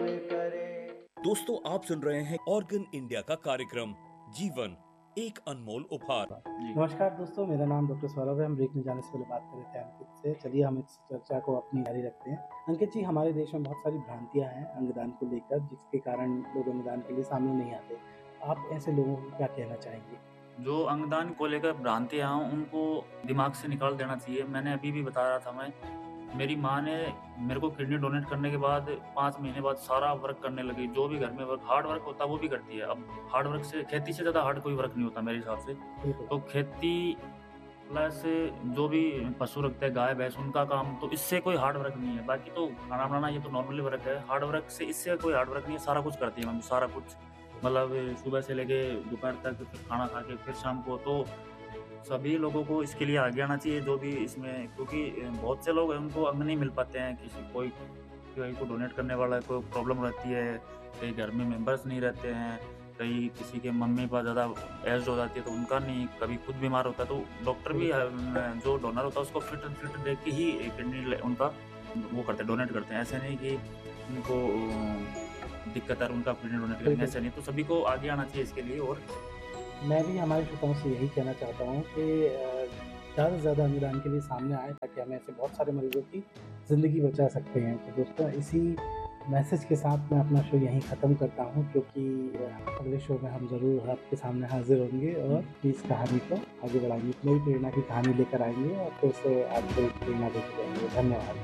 करे। दोस्तों, आप सुन रहे हैं ऑर्गन इंडिया का कार्यक्रम जीवन एक अनमोल उपहार। नमस्कार दोस्तों, मेरा नाम डॉक्टर सौरभ है। हम ब्रेक में जाने से पहले बात कर रहे थे अंकित से। चलिए हम इस चर्चा को अपनी जारी रखते हैं। अंकित जी, हमारे देश में बहुत सारी भ्रांतियां हैं अंगदान को लेकर, जिसके कारण लोग अंगदान के लिए सामने नहीं आते। आप ऐसे लोगों को क्या कहना चाहेंगे? जो अंगदान को लेकर भ्रांतियां हैं उनको दिमाग से निकाल देना चाहिए। मैंने अभी भी बता रहा था, मेरी माँ ने मेरे को किडनी डोनेट करने के बाद 5 महीने बाद सारा वर्क करने लगी। जो भी घर में वर्क हार्ड वर्क होता है वो भी करती है। अब हार्ड वर्क से, खेती से ज़्यादा हार्ड कोई वर्क नहीं होता मेरे हिसाब से। तो खेती प्लस जो भी पशु रखते हैं, गाय भैंस, उनका काम, तो इससे कोई हार्ड वर्क नहीं है। बाकी तो खाना बनाना ये तो नॉर्मली वर्क है। हार्ड वर्क से इससे कोई हार्ड वर्क नहीं है। सारा कुछ करती है मम्मी, सारा कुछ, मतलब सुबह से लेके दोपहर तक, फिर खाना खा के फिर शाम को। तो सभी लोगों को इसके लिए आगे आना चाहिए, जो भी इसमें, क्योंकि बहुत से लोग हैं उनको अंग नहीं मिल पाते हैं। कोई को डोनेट करने वाला है, कोई प्रॉब्लम रहती है, कई घर में मेंबर्स नहीं रहते हैं, कई किसी के मम्मी पापा ज़्यादा एज हो जाती है तो उनका नहीं, कभी खुद बीमार होता है तो डॉक्टर भी जो डोनर होता है उसको फिट देख के ही किडनी उनका वो करते हैं, डोनेट करते हैं। ऐसे नहीं कि उनको दिक्कत है उनका किडनी डोनेट करने, ऐसे नहीं। तो सभी को आगे आना चाहिए इसके लिए। और मैं भी हमारे श्रोताओं से यही कहना चाहता हूँ कि ज़्यादा से ज़्यादा अंगदान के लिए सामने आए, ताकि हम ऐसे बहुत सारे मरीजों की ज़िंदगी बचा सकते हैं। तो दोस्तों, इसी मैसेज के साथ मैं अपना शो यहीं ख़त्म करता हूँ, क्योंकि अगले शो में हम ज़रूर आपके सामने हाजिर होंगे और इस कहानी को आगे बढ़ाएंगे, नई प्रेरणा की कहानी लेकर आएंगे और फिर से आपको प्रेरणा देते रहेंगे। धन्यवाद।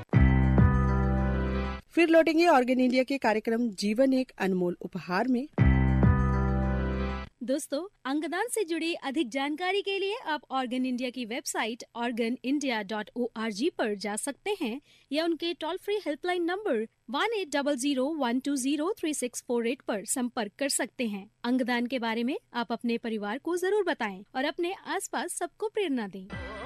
फिर लौटेंगे ऑर्गन इंडिया के कार्यक्रम जीवन एक अनमोल उपहार में। दोस्तों, अंगदान से जुड़ी अधिक जानकारी के लिए आप ऑर्गन इंडिया की वेबसाइट organindia.org पर जा सकते हैं या उनके टोल फ्री हेल्पलाइन नंबर 1800-120-3648 पर संपर्क कर सकते हैं। अंगदान के बारे में आप अपने परिवार को जरूर बताएं और अपने आसपास सबको प्रेरणा दें।